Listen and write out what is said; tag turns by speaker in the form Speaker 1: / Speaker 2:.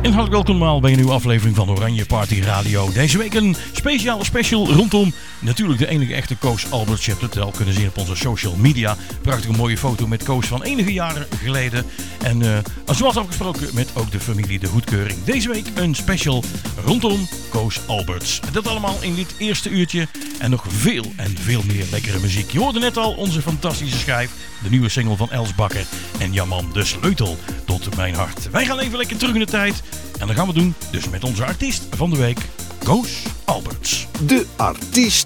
Speaker 1: Hartelijk welkom allemaal bij een nieuwe aflevering van Oranje Party Radio. Deze week een special rondom natuurlijk de enige echte Koos Alberts. Je hebt het al kunnen zien op onze social media. Prachtige mooie foto met Koos van enige jaren geleden. En zoals afgesproken met ook de familie De Goedkeuring. Deze week een special rondom Koos Alberts. Dat allemaal in dit eerste uurtje. En nog veel en veel meer lekkere muziek. Je hoorde net al onze fantastische schijf. De nieuwe single van Els Bakker. En Jaman, de sleutel tot mijn hart. Wij gaan even lekker terug in de tijd. En dat gaan we doen dus met onze artiest van de week, Koos Alberts.
Speaker 2: De artiest